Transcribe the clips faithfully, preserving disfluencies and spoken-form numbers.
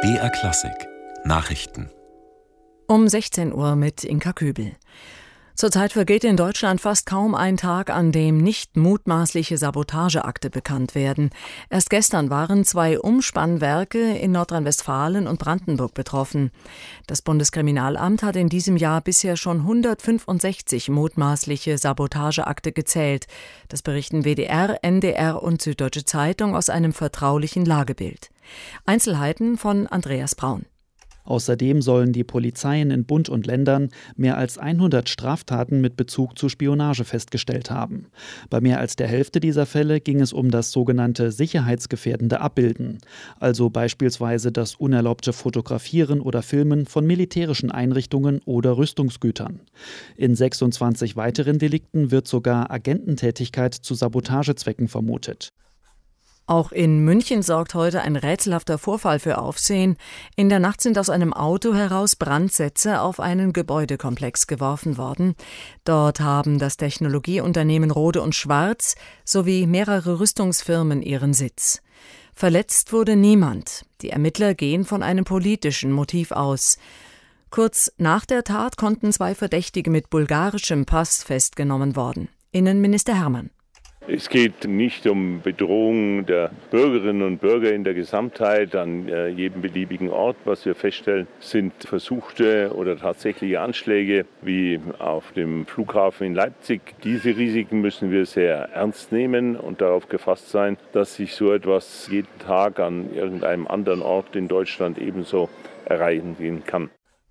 B R Klassik Nachrichten Um sechzehn Uhr mit Inka Kübel. Zurzeit vergeht in Deutschland fast kaum ein Tag, an dem nicht mutmaßliche Sabotageakte bekannt werden. Erst gestern waren zwei Umspannwerke in Nordrhein-Westfalen und Brandenburg betroffen. Das Bundeskriminalamt hat in diesem Jahr bisher schon hundertfünfundsechzig mutmaßliche Sabotageakte gezählt. Das berichten W D R, N D R und Süddeutsche Zeitung aus einem vertraulichen Lagebild. Einzelheiten von Andreas Braun. Außerdem sollen die Polizeien in Bund und Ländern mehr als hundert Straftaten mit Bezug zu Spionage festgestellt haben. Bei mehr als der Hälfte dieser Fälle ging es um das sogenannte sicherheitsgefährdende Abbilden, also beispielsweise das unerlaubte Fotografieren oder Filmen von militärischen Einrichtungen oder Rüstungsgütern. In sechsundzwanzig weiteren Delikten wird sogar Agententätigkeit zu Sabotagezwecken vermutet. Auch in München sorgt heute ein rätselhafter Vorfall für Aufsehen. In der Nacht sind aus einem Auto heraus Brandsätze auf einen Gebäudekomplex geworfen worden. Dort haben das Technologieunternehmen Rohde und Schwarz sowie mehrere Rüstungsfirmen ihren Sitz. Verletzt wurde niemand. Die Ermittler gehen von einem politischen Motiv aus. Kurz nach der Tat konnten zwei Verdächtige mit bulgarischem Pass festgenommen worden. Innenminister Hermann. Es geht nicht um Bedrohung der Bürgerinnen und Bürger in der Gesamtheit an jedem beliebigen Ort. Was wir feststellen, sind versuchte oder tatsächliche Anschläge wie auf dem Flughafen in Leipzig. Diese Risiken müssen wir sehr ernst nehmen und darauf gefasst sein, dass sich so etwas jeden Tag an irgendeinem anderen Ort in Deutschland ebenso erreichen kann.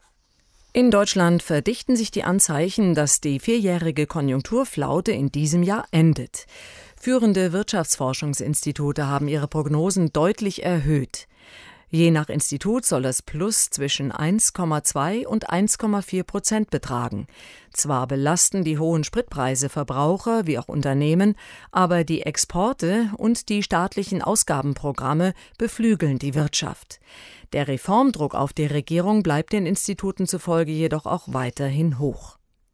In Deutschland verdichten sich die Anzeichen, dass die vierjährige Konjunkturflaute in diesem Jahr endet. Führende Wirtschaftsforschungsinstitute haben ihre Prognosen deutlich erhöht. Je nach Institut soll das Plus zwischen eins Komma zwei und eins Komma vier Prozent betragen. Zwar belasten die hohen Spritpreise Verbraucher wie auch Unternehmen, aber die Exporte und die staatlichen Ausgabenprogramme beflügeln die Wirtschaft. Der Reformdruck auf die Regierung bleibt den Instituten zufolge jedoch auch weiterhin hoch.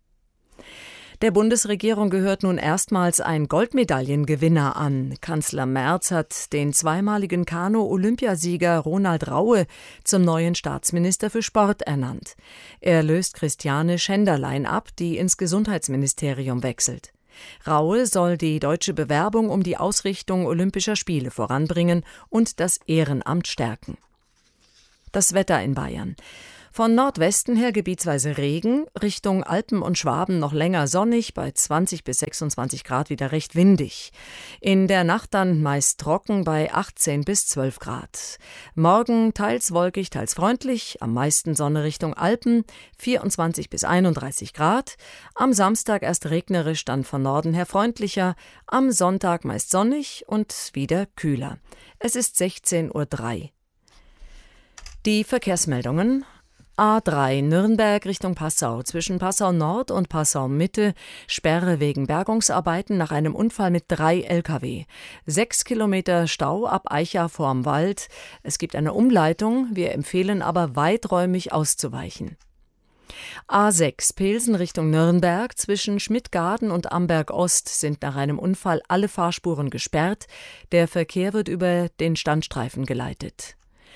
Der Bundesregierung gehört nun erstmals ein Goldmedaillengewinner an. Kanzler Merz hat den zweimaligen Kanu-Olympiasieger Ronald Raue zum neuen Staatsminister für Sport ernannt. Er löst Christiane Schenderlein ab, die ins Gesundheitsministerium wechselt. Raue soll die deutsche Bewerbung um die Ausrichtung Olympischer Spiele voranbringen und das Ehrenamt stärken. Das Wetter in Bayern. Von Nordwesten her gebietsweise Regen, Richtung Alpen und Schwaben noch länger sonnig, bei zwanzig bis sechsundzwanzig Grad wieder recht windig. In der Nacht dann meist trocken bei achtzehn bis zwölf Grad. Morgen teils wolkig, teils freundlich, am meisten Sonne Richtung Alpen, vierundzwanzig bis einunddreißig Grad. Am Samstag erst regnerisch, dann von Norden her freundlicher, am Sonntag meist sonnig und wieder kühler. Es ist sechzehn Uhr drei. Die Verkehrsmeldungen. A drei Nürnberg Richtung Passau. Zwischen Passau Nord und Passau Mitte Sperre wegen Bergungsarbeiten nach einem Unfall mit drei L K W. Sechs Kilometer Stau ab Eicha vorm Wald. Es gibt eine Umleitung, wir empfehlen aber weiträumig auszuweichen. A sechs Pilsen Richtung Nürnberg. Zwischen Schmidtgarten und Amberg Ost sind nach einem Unfall alle Fahrspuren gesperrt. Der Verkehr wird über den Standstreifen geleitet.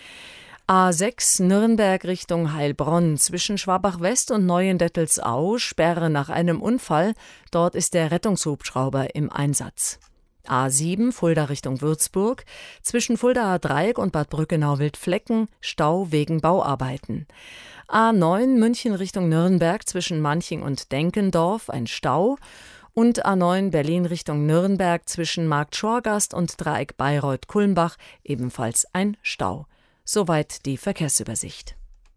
A sechs Nürnberg Richtung Heilbronn. Zwischen Schwabach-West und Neuendettelsau Sperre nach einem Unfall. Dort ist der Rettungshubschrauber im Einsatz. A sieben Fulda Richtung Würzburg. Zwischen Fuldaer Dreieck und Bad Brückenau-Wildflecken Stau wegen Bauarbeiten. A neun München Richtung Nürnberg. Zwischen Manching und Denkendorf ein Stau. Und A neun Berlin Richtung Nürnberg. Zwischen Markt Schorgast und Dreieck Bayreuth-Kulmbach ebenfalls ein Stau. Soweit die Verkehrsübersicht.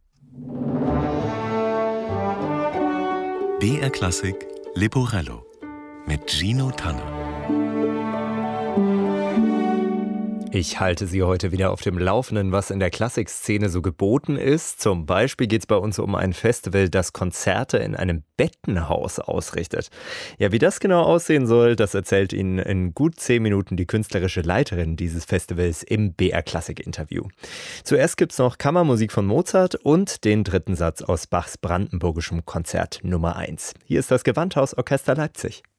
B R Klassik Leporello mit Gino Tanner. Ich halte Sie heute wieder auf dem Laufenden, was in der Klassikszene so geboten ist. Zum Beispiel geht es bei uns um ein Festival, das Konzerte in einem Bettenhaus ausrichtet. Ja, wie das genau aussehen soll, das erzählt Ihnen in gut zehn Minuten die künstlerische Leiterin dieses Festivals im B R Klassik-Interview. Zuerst gibt es noch Kammermusik von Mozart und den dritten Satz aus Bachs brandenburgischem Konzert Nummer eins. Hier ist das Gewandhaus Orchester Leipzig.